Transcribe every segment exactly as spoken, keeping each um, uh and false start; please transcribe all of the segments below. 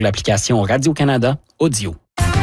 L'application Radio-Canada Audio.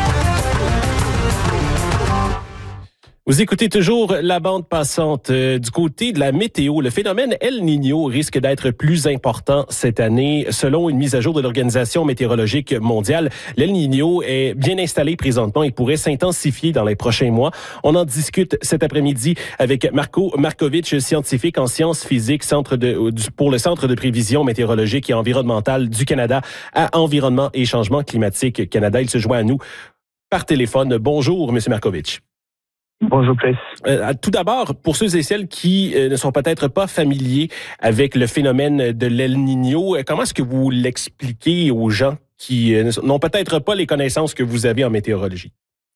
Vous écoutez toujours la bande passante. Euh, du côté de la météo, le phénomène El Niño risque d'être plus important cette année. Selon une mise à jour de l'Organisation météorologique mondiale, l'El Niño est bien installé présentement et pourrait s'intensifier dans les prochains mois. On en discute cet après-midi avec Marco Markovitch, scientifique en sciences physiques centre de, du, pour le Centre de prévision météorologique et environnementale du Canada à Environnement et Changement climatique Canada. Il se joint à nous par téléphone. Bonjour, M. Markovitch. Bonjour, Chris. Euh, tout d'abord, pour ceux et celles qui euh, ne sont peut-être pas familiers avec le phénomène de l'El Niño, comment est-ce que vous l'expliquez aux gens qui euh, n'ont peut-être pas les connaissances que vous avez en météorologie?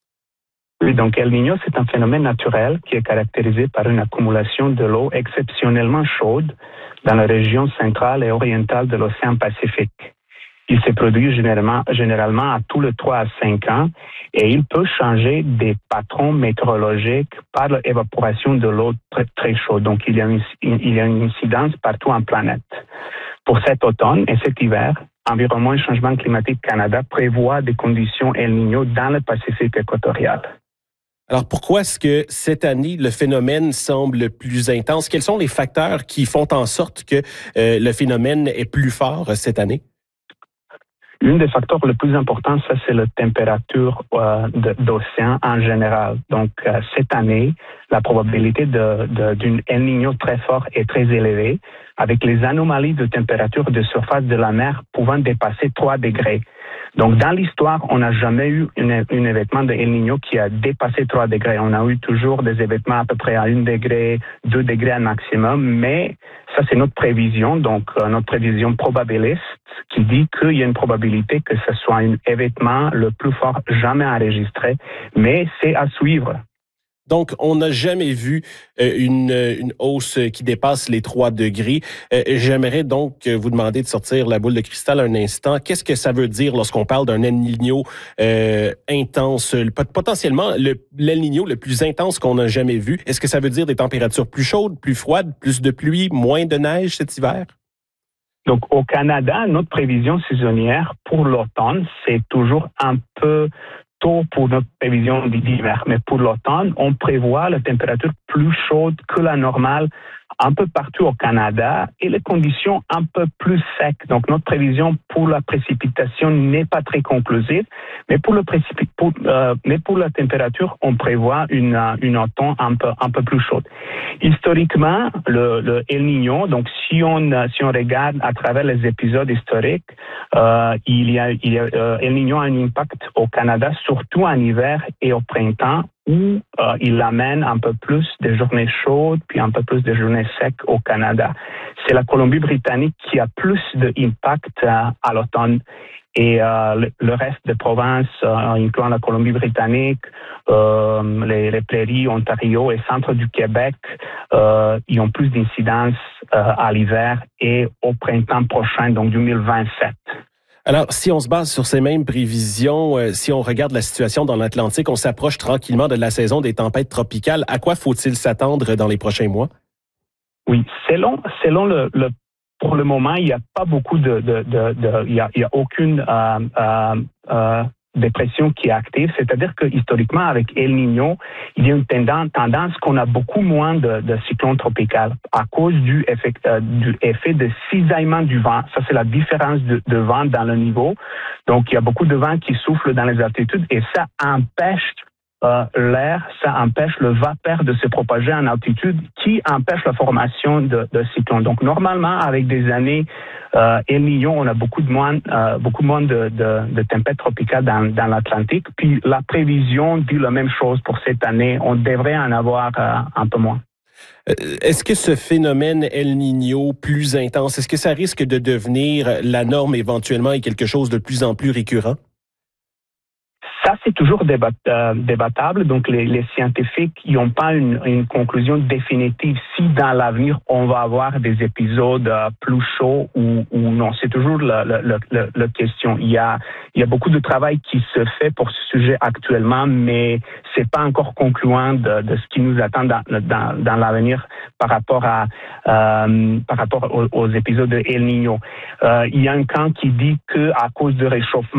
Oui, donc El Niño, c'est un phénomène naturel qui est caractérisé par une accumulation de l'eau exceptionnellement chaude dans la région centrale et orientale de l'océan Pacifique. Il se produit généralement, généralement à tous les trois à cinq ans et il peut changer des patrons météorologiques par l'évaporation de l'eau très, très chaude. Donc, il y, a une, il y a une incidence partout en planète. Pour cet automne et cet hiver, Environnement et Changement climatique Canada prévoit des conditions El Niño dans le Pacifique équatorial. Alors, pourquoi est-ce que cette année, le phénomène semble plus intense? Quels sont les facteurs qui font en sorte que euh, le phénomène est plus fort cette année? L'un des facteurs les plus importants, ça, c'est la température euh, de, d'océan en général. Donc, euh, cette année, la probabilité de, de, d'une El Niño très fort est très élevée, avec les anomalies de température de surface de la mer pouvant dépasser trois degrés. Donc, dans l'histoire, on n'a jamais eu un événement de El Niño qui a dépassé trois degrés. On a eu toujours des événements à peu près à un degré, deux degrés maximum, mais ça, c'est notre prévision, donc euh, notre prévision probabiliste qui dit qu'il y a une probabilité que ce soit un événement le plus fort jamais enregistré, mais c'est à suivre. Donc, on n'a jamais vu euh, une, une hausse qui dépasse les trois degrés. Euh, j'aimerais donc vous demander de sortir la boule de cristal un instant. Qu'est-ce que ça veut dire lorsqu'on parle d'un El Niño euh, intense, potentiellement le, l'El Niño le plus intense qu'on n'a jamais vu? Est-ce que ça veut dire des températures plus chaudes, plus froides, plus de pluie, moins de neige cet hiver? Donc, au Canada, notre prévision saisonnière pour l'automne, c'est toujours un peu tôt pour notre prévision d'hiver. Mais pour l'automne, on prévoit la température plus chaude que la normale un peu partout au Canada et les conditions un peu plus secs. Donc, notre prévision pour la précipitation n'est pas très conclusive, mais pour, le précipi- pour, euh, mais pour la température, on prévoit une, une automne un peu, un peu plus chaude. Historiquement, le, le El Niño, donc si on, si on regarde à travers les épisodes historiques, euh, il y a, il y a euh, El Niño a un impact au Canada, surtout en hiver et au printemps, où euh, il amène un peu plus de journées chaudes, puis un peu plus de journées secs au Canada. C'est la Colombie-Britannique qui a plus d'impact euh, à l'automne. Et euh, le, le reste des provinces, euh, incluant la Colombie-Britannique, euh, les, les prairies, Ontario et centre du Québec, euh, ils ont plus d'incidence euh, à l'hiver et au printemps prochain, donc deux mille vingt-sept. Alors, si on se base sur ces mêmes prévisions, euh, si on regarde la situation dans l'Atlantique, on s'approche tranquillement de la saison des tempêtes tropicales. À quoi faut-il s'attendre dans les prochains mois? Oui, selon, selon le, le pour le moment, il n'y a pas beaucoup de, de, de, de il y a, il y a aucune euh, euh, euh, dépression qui est active. C'est-à-dire que historiquement, avec El Niño, il y a une tendance, tendance qu'on a beaucoup moins de, de cyclones tropicaux à cause du effet, euh, du effet de cisaillement du vent. Ça, c'est la différence de, de vent dans le niveau. Donc, il y a beaucoup de vent qui souffle dans les altitudes et ça empêche Euh, l'air, ça empêche le vapeur de se propager en altitude qui empêche la formation de, de cyclones. Donc, normalement, avec des années euh, El Niño, on a beaucoup de moins, euh, beaucoup moins de, de, de tempêtes tropicales dans, dans l'Atlantique. Puis, la prévision dit la même chose pour cette année. On devrait en avoir euh, un peu moins. Est-ce que ce phénomène El Niño plus intense, est-ce que ça risque de devenir la norme éventuellement et quelque chose de plus en plus récurrent? Ça, c'est toujours débat, euh, débattable. Donc, les, les scientifiques n'ont pas une, une conclusion définitive si dans l'avenir, on va avoir des épisodes euh, plus chauds ou, ou non. C'est toujours la, la, la, la question. Il y, a, il y a beaucoup de travail qui se fait pour ce sujet actuellement, mais c'est pas encore concluant de, de ce qui nous attend dans, dans, dans l'avenir par rapport, à, euh, par rapport aux, aux épisodes de El Niño. Euh, il y a un camp qui dit qu'à cause du réchauffement,